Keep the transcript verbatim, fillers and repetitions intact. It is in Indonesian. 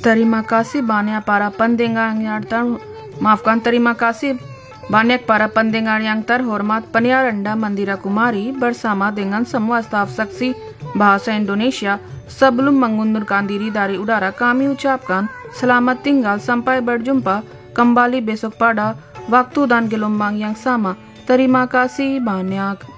Terima kasih banyak para pendengar yang ter maafkan terima kasih banyak para pendengar yang terhormat. Penyiar Anda Mandira Kumari bersama dengan semua staf seksi Bahasa Indonesia. Sebelum mengundurkan diri dari udara, kami ucapkan selamat tinggal sampai berjumpa kembali besok pada waktu dan gelombang yang sama. Terima kasih banyak.